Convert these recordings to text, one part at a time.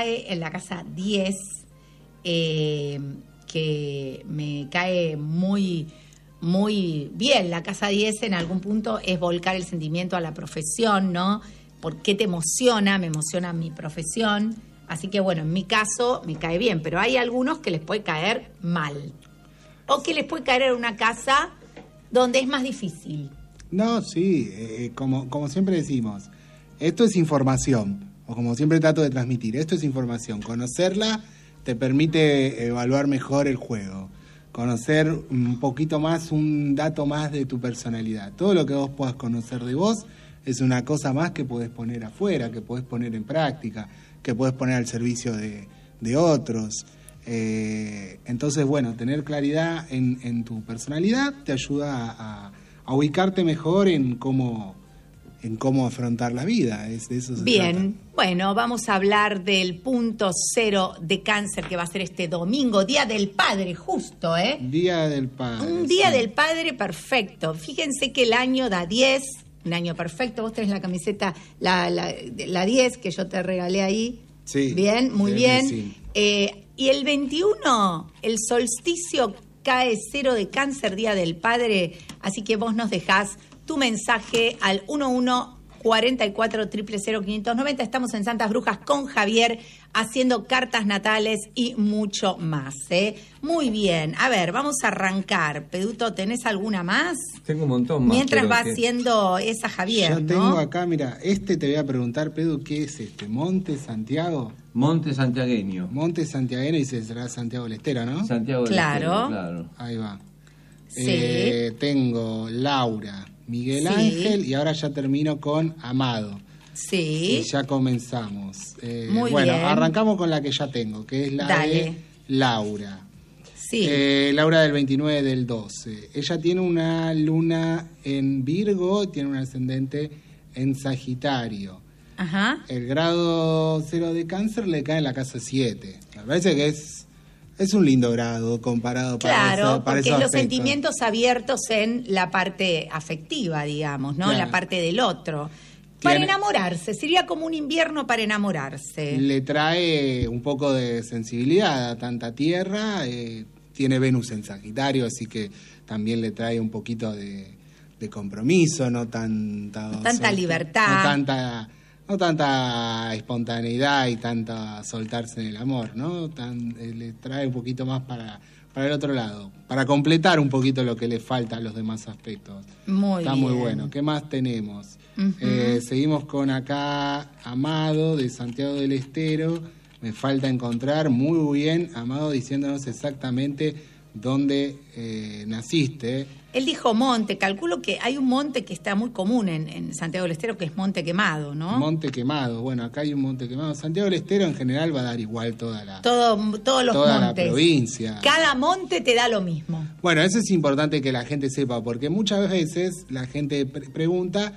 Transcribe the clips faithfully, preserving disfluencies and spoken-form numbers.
cae en la casa diez, eh, que me cae muy, muy bien. La casa diez en algún punto es volcar el sentimiento a la profesión, ¿no? ¿Por qué te emociona? Me emociona mi profesión. Así que, bueno, en mi caso me cae bien, pero hay algunos que les puede caer mal. O que les puede caer en una casa donde es más difícil. No, sí, eh, como, como siempre decimos, esto es información, o como siempre trato de transmitir, esto es información. Conocerla te permite evaluar mejor el juego, conocer un poquito más, un dato más de tu personalidad. Todo lo que vos puedas conocer de vos es una cosa más que podés poner afuera, que podés poner en práctica, que podés poner al servicio de, de otros. Eh, entonces, bueno, tener claridad en, en tu personalidad te ayuda a, a ubicarte mejor en cómo, en cómo afrontar la vida. Es, de eso se Bien, trata. Bueno, vamos a hablar del punto cero de Cáncer que va a ser este domingo, Día del Padre, justo, ¿eh? Día del Padre. Un Día sí. del Padre perfecto. Fíjense que el año da diez, un año perfecto. Vos tenés la camiseta, la, la, la diez que yo te regalé ahí. Sí. Bien, muy bien. bien. Sí. Eh, y el veintiuno, el solsticio cae cero de Cáncer, Día del Padre. Así que vos nos dejás tu mensaje al uno uno cuarenta y cuatro, cero cero cero, quinientos noventa. Estamos en Santas Brujas con Javier haciendo cartas natales y mucho más, ¿eh? Muy bien. A ver, vamos a arrancar. Peduto, ¿tenés alguna más? Tengo un montón más. Mientras va que... haciendo esa Javier, Yo ¿no? tengo acá, mira, este te voy a preguntar, Pedro, ¿qué es este? ¿Monte Santiago? Monte Santiagueño. Monte Santiagueño y se será Santiago del Estero, ¿no? Santiago del Claro. Estero, claro. Ahí va. Sí. Eh, tengo Laura, Miguel Sí. Ángel y ahora ya termino con Amado. Sí. Y ya comenzamos. Eh, Muy bueno, bien. arrancamos con la que ya tengo, que es la Dale. de Laura. Sí. Eh, Laura del veintinueve del doce. Ella tiene una luna en Virgo, tiene un ascendente en Sagitario. Ajá. El grado cero de Cáncer le cae en la casa siete. Me parece que es, es un lindo grado comparado para, Claro, esa, para porque esos es los aspectos. sentimientos abiertos en la parte afectiva, digamos, ¿no? En Claro. la parte del otro. Para Tiene- enamorarse, sería como un invierno para enamorarse. Le trae un poco de sensibilidad a tanta tierra. Eh, tiene Venus en Sagitario, así que también le trae un poquito de, de compromiso, no tanta, No tanta sol- libertad. No tanta, no tanta espontaneidad y tanta soltarse en el amor, ¿no? Tan, eh, le trae un poquito más para, para el otro lado, para completar un poquito lo que le falta a los demás aspectos. Muy Está bien. muy bueno. ¿Qué más tenemos? Ujú. Eh, seguimos con acá Amado de Santiago del Estero. Me falta encontrar muy bien Amado diciéndonos exactamente dónde eh, naciste. Él dijo monte, calculo que hay un monte que está muy común en, en Santiago del Estero, que es Monte Quemado, ¿no? Monte Quemado. Bueno, acá hay un Monte Quemado. Santiago del Estero en general va a dar igual toda la, Todo, todos los toda la montes. provincia. Cada monte te da lo mismo. Bueno, eso es importante que la gente sepa, porque muchas veces la gente pre- pregunta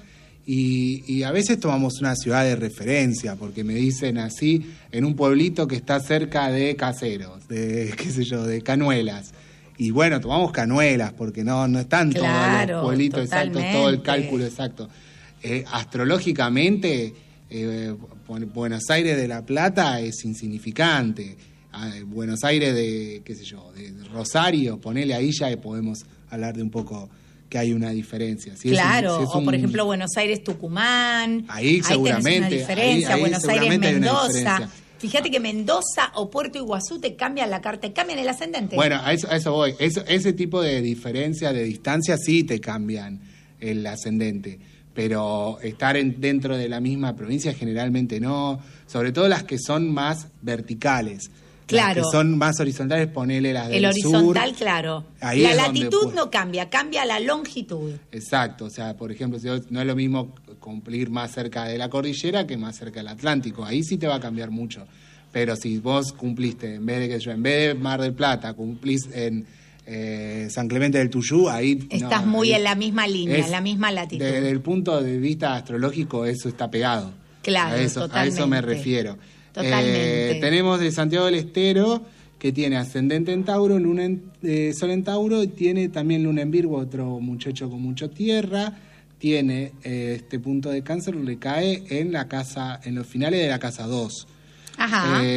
y, y a veces tomamos una ciudad de referencia, porque me dicen así, en un pueblito que está cerca de Caseros, de qué sé yo, de Canuelas. Y bueno, tomamos Canuelas, porque no, no están Claro, todos los pueblitos exactos, todo el totalmente. cálculo exacto. Eh, astrológicamente, eh, Buenos Aires de La Plata es insignificante. Ah, Buenos Aires de, qué sé yo, de Rosario, ponele ahí ya podemos hablar de un poco que hay una diferencia. Si es un- Claro, si es o por un- ejemplo Buenos Aires, Tucumán. Ahí tenés seguramente, una diferencia. ahí- ahí Buenos Aires, seguramente hay una Mendoza. diferencia. Fíjate que Mendoza o Puerto Iguazú te cambian la carta, te cambian el ascendente. Bueno, a eso, a eso voy. Eso- ese tipo de diferencia, de distancia, sí te cambian el ascendente. Pero estar en- dentro de la misma provincia generalmente no. Sobre todo las que son más verticales. Claro. Las que son más horizontales, ponele las del el horizontal, sur. claro. Ahí la es donde latitud puede- no cambia, cambia la longitud. Exacto, o sea, por ejemplo, si vos- no es lo mismo cumplir más cerca de la cordillera que más cerca del Atlántico, ahí sí te va a cambiar mucho. Pero si vos cumpliste, en vez de que yo, en vez de Mar del Plata, cumplís en eh, San Clemente del Tuyú, ahí Estás no, muy ahí en la misma línea, es- en la misma latitud. Desde el punto de vista astrológico, eso está pegado. Claro, a eso, a eso me totalmente. refiero. Totalmente. Eh, tenemos de Santiago del Estero, que tiene ascendente en Tauro, luna en, eh, sol en Tauro, y tiene también luna en Virgo, otro muchacho con mucho tierra. Tiene eh, este punto de Cáncer, le cae en la casa, en los finales de la casa dos. Ajá. Eh,